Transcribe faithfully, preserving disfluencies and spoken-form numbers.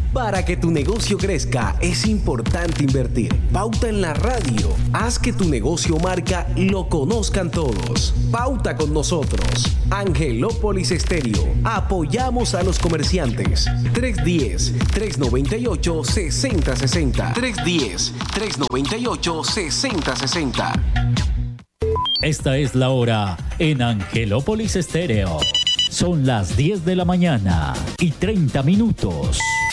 Para que tu negocio crezca, es importante invertir. Pauta en la radio. Haz que tu negocio marca lo conozcan todos. Pauta con nosotros. Angelópolis Estéreo. Apoyamos a los comerciantes. tres uno cero, tres nueve ocho, seis cero seis cero. tres uno cero, tres nueve ocho, seis cero seis cero. Esta es la hora en Angelópolis Estéreo. Son las diez de la mañana y treinta minutos.